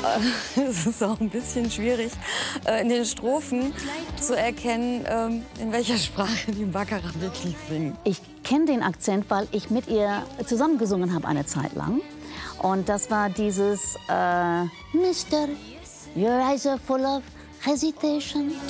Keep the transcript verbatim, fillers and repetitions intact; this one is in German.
Äh, es ist auch ein bisschen schwierig, äh, in den Strophen zu erkennen, ähm, in welcher Sprache die Baccarat wirklich singen. Ich kenne den Akzent, weil ich mit ihr zusammengesungen habe eine Zeit lang. Und das war dieses äh, Mister, your eyes are full of hesitation.